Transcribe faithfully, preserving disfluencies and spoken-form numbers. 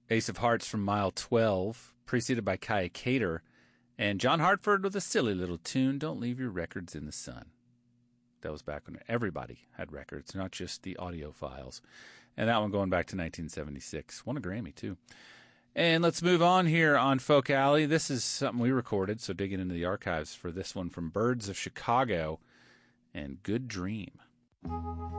Ace of Hearts from Mile twelve, preceded by Kaya Cater, and John Hartford with a silly little tune, Don't Leave Your Records in the Sun. That was back when everybody had records, not just the audio files. And that one going back to nineteen seventy-six. Won a Grammy, too. And let's move on here on Folk Alley. This is something we recorded, so digging into the archives for this one from Birds of Chicago and Good Dream.